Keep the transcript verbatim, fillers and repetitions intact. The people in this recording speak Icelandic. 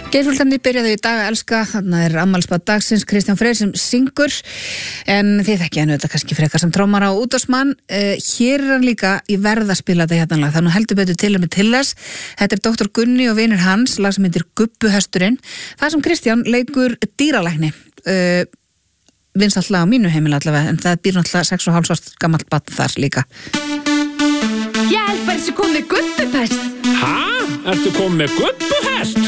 Geirfugldarnir byrjaðu í dag að elska, þannig er afmælisbarn dagsins Kristján Freyr sem syngur, en þið þekki hann auðvitað kannski frekar sem trommara og útvarpsmann. Uh, hér er hann líka í verð að spila þetta hérna lag, þannig heldur betur til og með til þess. Þetta er doktor Gunni og vinir hans, lag sem heitir Gubbuhesturinn. Það sem Kristján leikur dýralækni, uh, vinsælt lag á mínu heimili allavega, en það býr náttúrulega sex og hálfs árs gamalt barn þar líka. Ég held bara þessi komið Gubbuhest. Hæ? Ertu komið með Gubbuhest?